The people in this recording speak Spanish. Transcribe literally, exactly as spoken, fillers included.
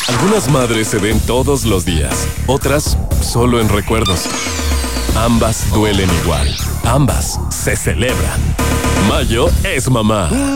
Algunas madres se ven todos los días, otras solo en recuerdos. Ambas duelen igual, ambas se celebran. Mayo es mamá.